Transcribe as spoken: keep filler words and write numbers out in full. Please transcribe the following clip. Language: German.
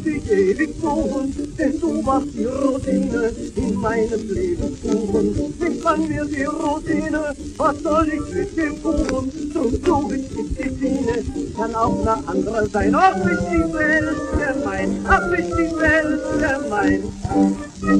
dich ewig suchen, denn du warst die Rosine in meines Lebens Kuchen. Ich kann mir die Rosine, was soll ich mit dem Kuchen? Drum such ich die Sine, kann auch eine andere sein. Ach, ist die Welt gemein, ach, ist die Welt gemein.